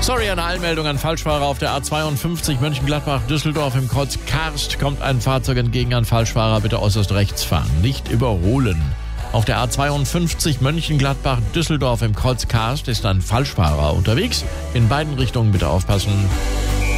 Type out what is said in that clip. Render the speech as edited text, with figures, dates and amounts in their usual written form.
Sorry, eine Eilmeldung an Falschfahrer auf der A52 Mönchengladbach-Düsseldorf im Kreuz Karst. Kommt ein Fahrzeug entgegen an Falschfahrer, bitte äußerst rechts fahren, nicht überholen. Auf der A52 Mönchengladbach-Düsseldorf im Kreuz Karst ist ein Falschfahrer unterwegs. In beiden Richtungen bitte aufpassen.